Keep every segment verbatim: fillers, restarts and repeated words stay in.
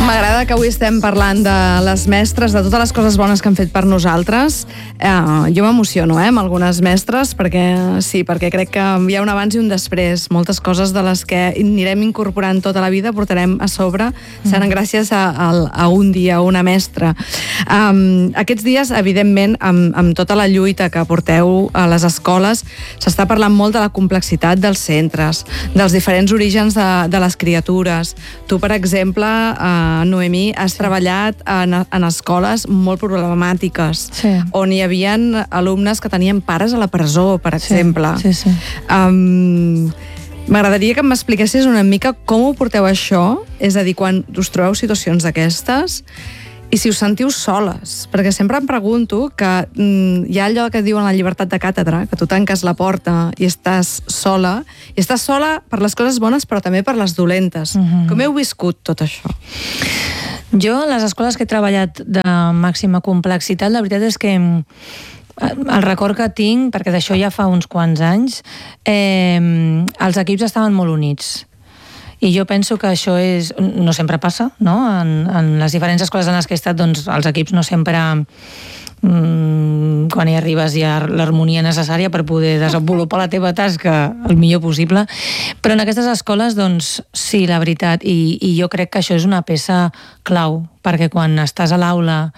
M'agrada que avui estem parlant de les mestres, de totes les coses bones que han fet per nosaltres. Eh, jo m'emociono eh, amb algunes mestres, perquè sí, perquè crec que hi ha un abans i un després. Moltes coses de les que anirem incorporant tota la vida, portarem a sobre, seran gràcies a, a, a un dia, a una mestra. Um, aquests dies, evidentment, amb, amb tota la lluita que porteu a les escoles, s'està parlant molt de la complexitat dels centres, dels diferents orígens de, de les criatures. Tu, per exemple, eh, Noemí, has sí. treballat en, en escoles molt problemàtiques, sí. on hi havia alumnes que tenien pares a la presó, per exemple. Sí, sí, sí. Um, M'agradaria que m'expliquessis una mica com ho porteu això, és a dir, quan us trobeu situacions d'aquestes, i si us sentiu soles, perquè sempre em pregunto que mm, hi ha allò que diuen la llibertat de càtedra, que tu tanques la porta i estàs sola, i estàs sola per les coses bones però també per les dolentes. Mm-hmm. Com heu viscut tot això? Jo, a les escoles que he treballat de màxima complexitat, la veritat és que el record que tinc, perquè d'això ja fa uns quants anys, eh, els equips estaven molt units. I jo penso que això és, no sempre passa, no? En, en les diferents escoles en les que he estat, doncs els equips no sempre, mmm, quan hi arribes hi ha l'harmonia necessària per poder desenvolupar la teva tasca el millor possible. Però en aquestes escoles, doncs, sí, la veritat, i, i jo crec que això és una peça clau, perquè quan estàs a l'aula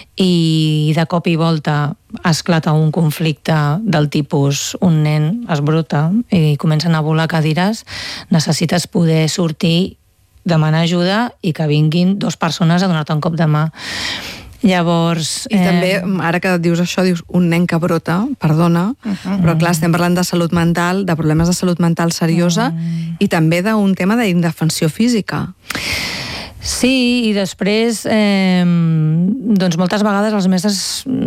i de cop i volta esclata un conflicte del tipus un nen es bruta i comencen a volar cadires, necessites poder sortir, demanar ajuda i que vinguin dues persones a donar-te un cop de mà. Llavors... I eh... també, ara que dius això, dius un nen que brota, perdona, uh-huh. però clar, estem parlant de salut mental, de problemes de salut mental seriosa, uh-huh. i també d'un tema d'indefensió física. Sí, i després, eh, doncs moltes vegades els mestres,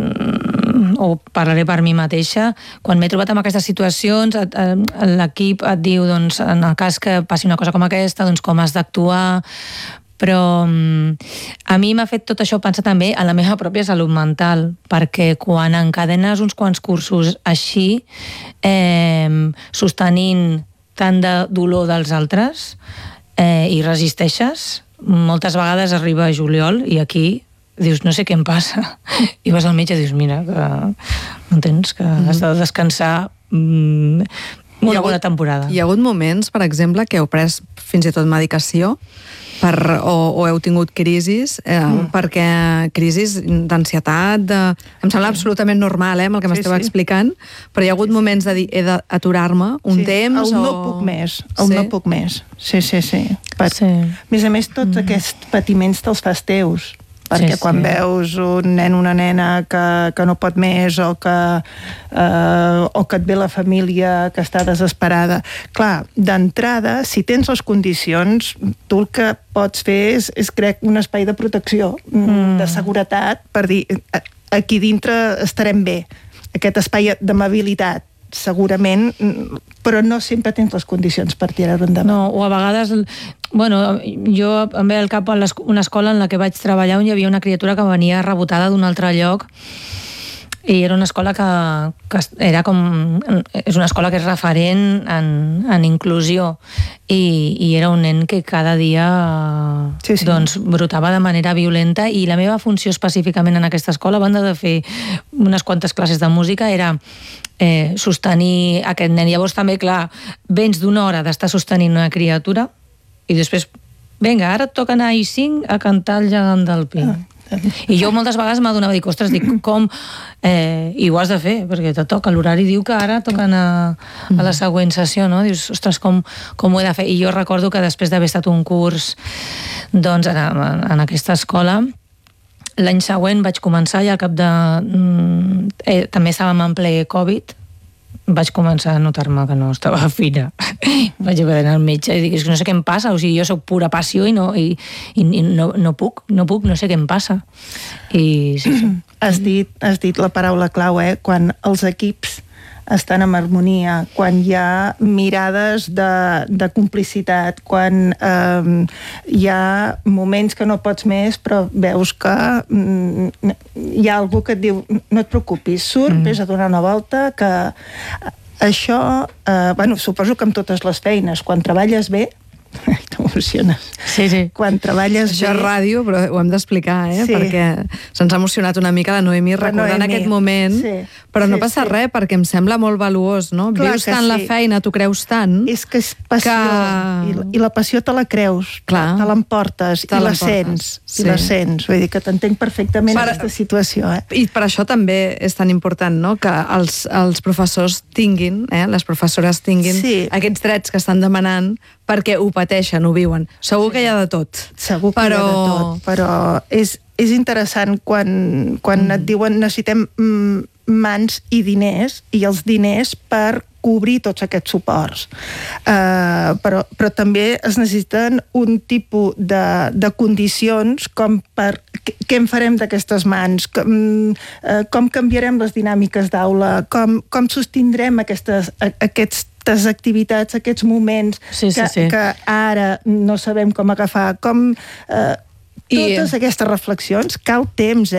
o parlaré per mi mateixa, quan m'he trobat en aquestes situacions, et, et, l'equip et diu, doncs, en el cas que passi una cosa com aquesta, doncs com has d'actuar, però a mi m'ha fet tot això pensar també en la meva pròpia salut mental, perquè quan encadenes uns quants cursos així, eh, sostenint tant de dolor dels altres, eh, i resisteixes, moltes vegades arriba a juliol i aquí dius, no sé què em passa, i vas al metge i dius, mira, que entens que mm-hmm. has de descansar mm, una bona temporada. Hi ha hagut moments, per exemple, que heu pres fins i tot medicació per, o, o heu tingut crisis, eh, mm. perquè crisis d'ansietat, de... em sembla absolutament normal, eh, amb el que m'esteu sí, sí. explicant, però hi ha hagut sí, moments de dir, he d'aturar-me un sí. temps el o... no puc més, el sí? no puc més. Sí, sí, sí. Per... sí. A més a més, tots mm. aquests patiments te'ls fas teus, perquè sí, quan sí. veus un nen o una nena que, que no pot més o que, eh, o que et ve la família que està desesperada. Clar, d'entrada, si tens les condicions, tu el que pots fer és, és crec, un espai de protecció, mm. de seguretat, per dir, aquí dintre estarem bé. Aquest espai d'amabilitat, segurament, però no sempre tens les condicions per tirar-ho endavant. No, o a vegades... Bueno, jo em ve al cap una escola en la que vaig treballar on hi havia una criatura que venia rebotada d'un altre lloc i era una escola que, que era com... És una escola que és referent en, en inclusió i, i era un nen que cada dia sí, sí. doncs, brotava de manera violenta i la meva funció específicament en aquesta escola, a banda de fer unes quantes classes de música, era eh, sostenir aquest nen. Llavors també, clar, vens d'una hora d'estar sostenint una criatura i després, vinga, ara et toca anar a I cinc a cantar el gegant del pi. Ah, I jo moltes vegades m'adonava, dic, ostres, dic, com... Eh, i ho has de fer, perquè te toca, l'horari diu que ara toca anar a la següent sessió, no? Dius, ostres, com, com ho he de fer? I jo recordo que després d'haver estat un curs doncs, en, en aquesta escola, l'any següent vaig començar i al cap de... Eh, també estàvem en ple Covid, vaig començar a notar-me que no estava fina. Vaig haver d'anar al metge i dic, és que no sé què em passa, o sigui, jo soc pura passió i no, i, i, i no, no puc, no puc, no sé què em passa. I sí, sí. Has dit, has dit la paraula clau, eh? Quan els equips estan en harmonia, quan hi ha mirades de, de complicitat, quan eh, hi ha moments que no pots més, però veus que mm, hi ha algú que et diu no et preocupis, surt, mm. vés a donar una volta, que això, eh, bueno, suposo que amb totes les feines, quan treballes bé, t'emociones. Sí, sí. Quan treballes Això bé... és ràdio, però ho hem d'explicar, eh? Sí. Perquè se'ns ha emocionat una mica la Noemi La recordant Noemi. aquest moment, Sí. però no Sí, passa sí. res, perquè em sembla molt valuós, no? Clar Vius que tant la sí. feina, t'ho creus tant... És que és passió, Que- i, la, i la passió te la creus, Clar. te l'emportes, Te i la l'emportes, sents, sí. i la sents. Vull dir que t'entenc perfectament Per- aquesta situació, eh? I per això també és tan important, no?, que els, els professors tinguin, eh, les professores tinguin Sí. aquests drets que estan demanant perquè ho pateixen, ho viuen. Segur que hi ha de tot. Segur que però... hi ha de tot, però és, és interessant quan, quan mm. et diuen necessitem mm, mans i diners, i els diners per cobrir tots aquests suports. Uh, però, però també es necessiten un tipus de, de condicions com per... Què en farem d'aquestes mans? Com, uh, com canviarem les dinàmiques d'aula? Com, com sostindrem aquestes, a, aquestes activitats, aquests moments Sí, sí, que, sí. que ara no sabem com agafar? Com... Uh, I- totes aquestes reflexions cal temps,